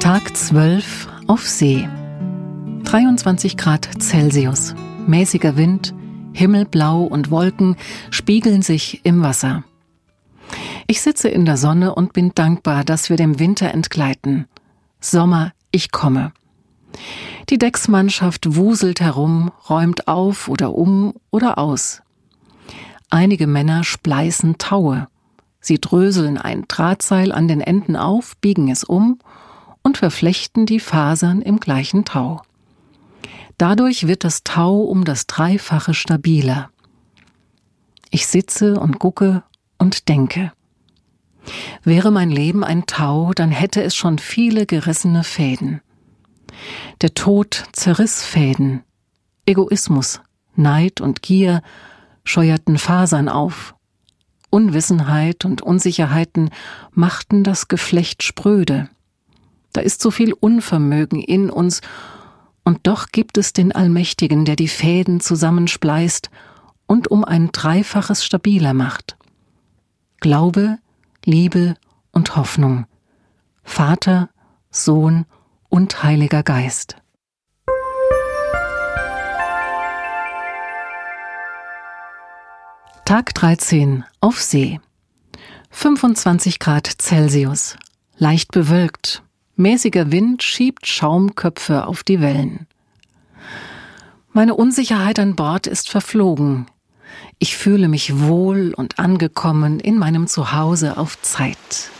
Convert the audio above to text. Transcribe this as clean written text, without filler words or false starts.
Tag 12 auf See. 23 Grad Celsius. Mäßiger Wind, Himmelblau und Wolken spiegeln sich im Wasser. Ich sitze in der Sonne und bin dankbar, dass wir dem Winter entgleiten. Sommer, ich komme. Die Decksmannschaft wuselt herum, räumt auf oder um oder aus. Einige Männer spleißen Taue. Sie dröseln ein Drahtseil an den Enden auf, biegen es um und verflechten die Fasern im gleichen Tau. Dadurch wird das Tau um das Dreifache stabiler. Ich sitze und gucke und denke. Wäre mein Leben ein Tau, dann hätte es schon viele gerissene Fäden. Der Tod zerriss Fäden. Egoismus, Neid und Gier scheuerten Fasern auf. Unwissenheit und Unsicherheiten machten das Geflecht spröde. Da ist so viel Unvermögen in uns, und doch gibt es den Allmächtigen, der die Fäden zusammenspleißt und um ein Dreifaches stabiler macht. Glaube, Liebe und Hoffnung. Vater, Sohn und Heiliger Geist. Tag 13 auf See. 25 Grad Celsius. Leicht bewölkt. Mäßiger Wind schiebt Schaumköpfe auf die Wellen. Meine Unsicherheit an Bord ist verflogen. Ich fühle mich wohl und angekommen in meinem Zuhause auf Zeit.